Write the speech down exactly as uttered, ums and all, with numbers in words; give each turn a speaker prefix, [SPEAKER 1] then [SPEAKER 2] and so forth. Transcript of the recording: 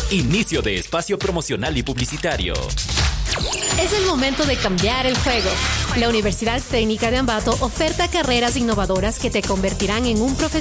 [SPEAKER 1] Inicio de espacio promocional y publicitario.
[SPEAKER 2] Es el momento de cambiar el juego. La Universidad Técnica de Ambato oferta carreras innovadoras que te convertirán en un profesional